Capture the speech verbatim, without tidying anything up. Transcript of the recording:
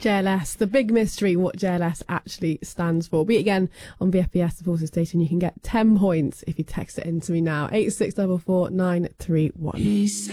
J L S, the big mystery, what J L S actually stands for. Be it again on V F B S, the Forces Station. You can get ten points if you text it in to me now. eight six four four nine three one.